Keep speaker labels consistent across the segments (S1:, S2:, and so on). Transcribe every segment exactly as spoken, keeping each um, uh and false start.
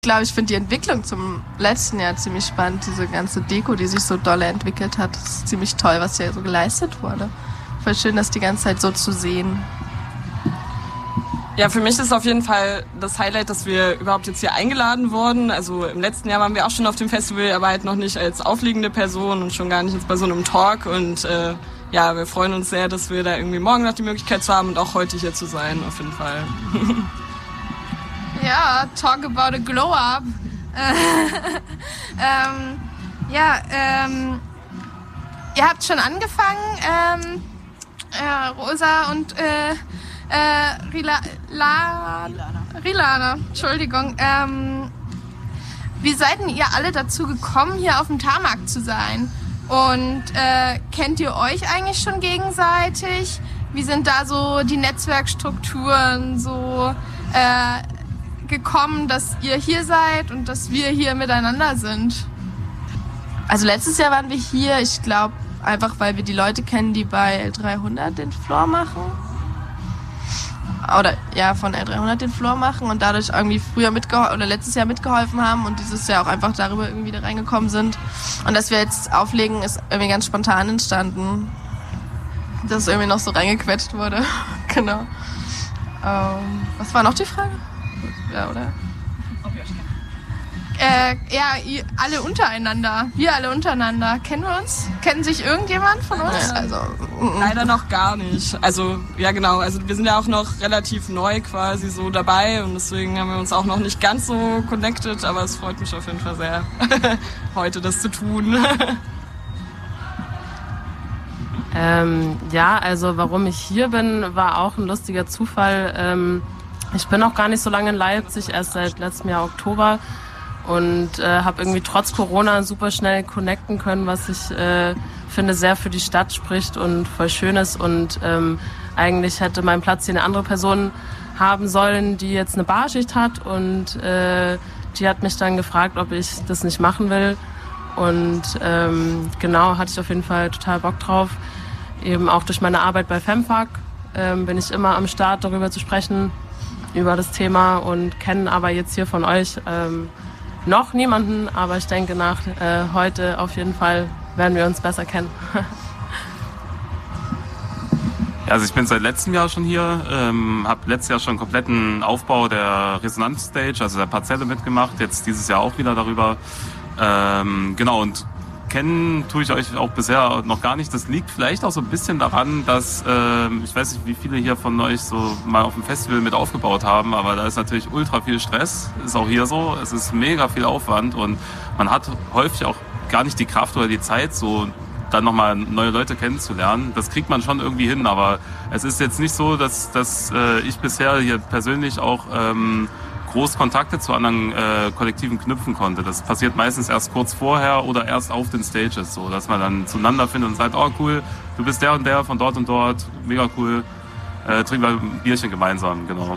S1: Ich glaube, ich finde die Entwicklung zum letzten Jahr ziemlich spannend. Diese ganze Deko, die sich so dolle entwickelt hat. Das ist ziemlich toll, was hier so geleistet wurde. Voll schön, das die ganze Zeit so zu sehen.
S2: Ja, für mich ist auf jeden Fall das Highlight, dass wir überhaupt jetzt hier eingeladen wurden. Also im letzten Jahr waren wir auch schon auf dem Festival, aber halt noch nicht als aufliegende Person und schon gar nicht jetzt bei so einem Talk. Und äh, ja, wir freuen uns sehr, dass wir da irgendwie morgen noch die Möglichkeit zu haben und auch heute hier zu sein, auf jeden Fall.
S3: Ja, talk about a glow up. ähm, ja, ähm, ihr habt schon angefangen, ähm, äh, Rosa und äh, äh, Rila, La, Rilana, Entschuldigung. Ähm, wie seid denn ihr alle dazu gekommen, hier auf dem Tarmac zu sein? Und äh, kennt ihr euch eigentlich schon gegenseitig? Wie sind da so die Netzwerkstrukturen so äh, gekommen, dass ihr hier seid und dass wir hier miteinander sind?
S1: Also letztes Jahr waren wir hier, ich glaube, einfach weil wir die Leute kennen, die bei L dreihundert den Floor machen. Oder ja, von L dreihundert den Floor machen und dadurch irgendwie früher mitgeholfen oder letztes Jahr mitgeholfen haben und dieses Jahr auch einfach darüber irgendwie da reingekommen sind. Und dass wir jetzt auflegen, ist irgendwie ganz spontan entstanden. Dass irgendwie noch so reingequetscht wurde. Genau. Ähm, was war noch die Frage? Ja, oder?
S3: Äh, ja, ihr, alle untereinander. Wir alle untereinander. Kennen wir uns? Kennen sich irgendjemand von uns?
S1: Ja, also,
S2: leider noch gar nicht. Also, ja genau, also wir sind ja auch noch relativ neu quasi so dabei und deswegen haben wir uns auch noch nicht ganz so connected, aber es freut mich auf jeden Fall sehr, heute das zu tun.
S4: Ähm, ja, also warum ich hier bin, war auch ein lustiger Zufall. Ähm, ich bin auch gar nicht so lange in Leipzig, erst seit letztem Jahr Oktober und äh, habe irgendwie trotz Corona super schnell connecten können, was ich äh, finde sehr für die Stadt spricht und voll schön ist. Und ähm, eigentlich hätte mein Platz hier eine andere Person haben sollen, die jetzt eine Barschicht hat und äh, die hat mich dann gefragt, ob ich das nicht machen will. Und ähm, genau, hatte ich auf jeden Fall total Bock drauf. Eben auch durch meine Arbeit bei FemFak ähm, bin ich immer am Start, darüber zu sprechen, über das Thema und kenne aber jetzt hier von euch ähm, noch niemanden, aber ich denke nach äh, heute auf jeden Fall werden wir uns besser kennen.
S5: Also ich bin seit letztem Jahr schon hier, ähm, habe letztes Jahr schon einen kompletten Aufbau der Resonanz-Stage, also der Parzelle mitgemacht, jetzt dieses Jahr auch wieder darüber. Ähm, genau, und kennen tue ich euch auch bisher noch gar nicht. Das liegt vielleicht auch so ein bisschen daran, dass, ähm, ich weiß nicht, wie viele hier von euch so mal auf dem Festival mit aufgebaut haben, aber da ist natürlich ultra viel Stress, ist auch hier so. Es ist mega viel Aufwand und man hat häufig auch gar nicht die Kraft oder die Zeit, so dann nochmal neue Leute kennenzulernen. Das kriegt man schon irgendwie hin, aber es ist jetzt nicht so, dass, dass äh, ich bisher hier persönlich auch ähm, groß Kontakte zu anderen äh, Kollektiven knüpfen konnte. Das passiert meistens erst kurz vorher oder erst auf den Stages, so dass man dann zueinander findet und sagt, oh cool, du bist der und der von dort und dort, mega cool, äh, trinken wir ein Bierchen gemeinsam, genau.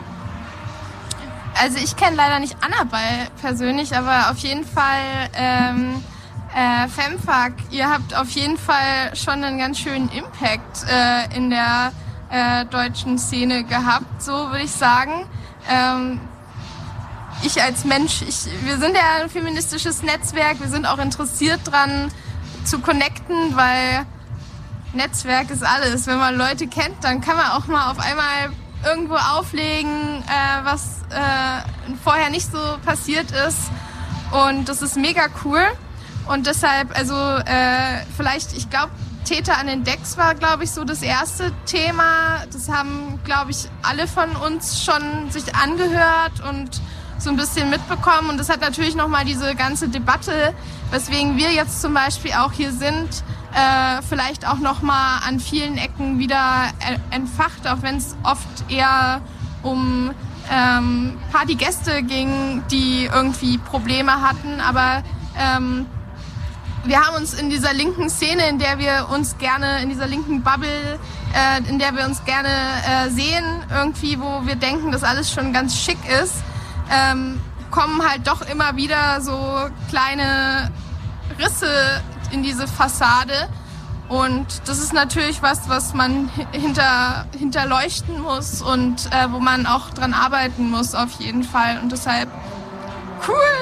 S3: Also ich kenne leider nicht Annabelle persönlich, aber auf jeden Fall ähm, äh, FemFak, ihr habt auf jeden Fall schon einen ganz schönen Impact äh, in der äh, deutschen Szene gehabt, so würde ich sagen. Ähm, Ich als Mensch, ich, wir sind ja ein feministisches Netzwerk, wir sind auch interessiert dran zu connecten, weil Netzwerk ist alles. Wenn man Leute kennt, dann kann man auch mal auf einmal irgendwo auflegen, äh, was äh, vorher nicht so passiert ist. Und das ist mega cool. Und deshalb, also äh, vielleicht, ich glaube, Täter an den Decks war, glaube ich, so das erste Thema. Das haben, glaube ich, alle von uns schon sich angehört und so ein bisschen mitbekommen. Und das hat natürlich nochmal diese ganze Debatte, weswegen wir jetzt zum Beispiel auch hier sind, äh, vielleicht auch nochmal an vielen Ecken wieder entfacht, auch wenn es oft eher um ähm, Partygäste ging, die irgendwie Probleme hatten. Aber ähm, wir haben uns in dieser linken Szene, in der wir uns gerne, in dieser linken Bubble, äh, in der wir uns gerne äh, sehen, irgendwie, wo wir denken, dass alles schon ganz schick ist, ähm, kommen halt doch immer wieder so kleine Risse in diese Fassade. Und das ist natürlich was, was man hinter, hinterleuchten muss und äh, wo man auch dran arbeiten muss auf jeden Fall. Und deshalb cool.